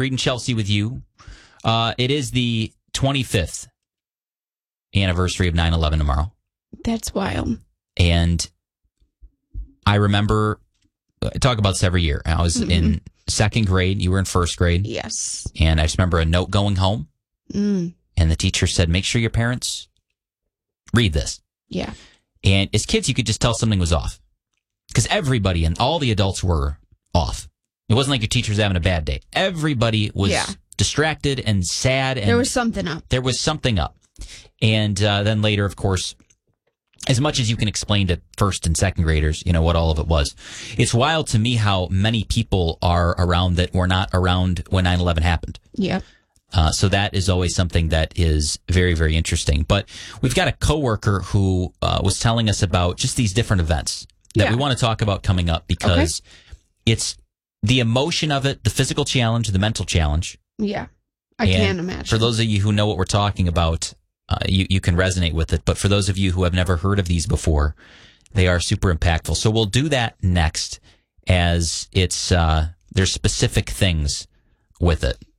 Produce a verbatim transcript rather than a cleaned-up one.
Reed and Chelsea with you. Uh, it is the twenty-fifth anniversary of nine eleven tomorrow. That's wild. And I remember, I talk about this every year. I was mm-hmm. in second grade. You were in first grade. Yes. And I just remember a note going home. Mm. And the teacher said, make sure your parents read this. Yeah. And as kids, you could just tell something was off. Because everybody and all the adults were off. It wasn't like your teacher was having a bad day. Everybody was yeah. distracted and sad. And there was something up. There was something up. And uh, then later, of course, as much as you can explain to first and second graders, you know, what all of it was. It's wild to me how many people are around that were not around when nine eleven happened. Yeah. Uh, so that is always something that is very, very interesting. But we've got a coworker who uh, was telling us about just these different events that yeah. we want to talk about coming up because okay. it's the emotion of it, the physical challenge, the mental challenge. Yeah, I and can't imagine. For those of you who know what we're talking about, uh, you, you can resonate with it. But for those of you who have never heard of these before, they are super impactful. So we'll do that next as it's uh, there's specific things with it.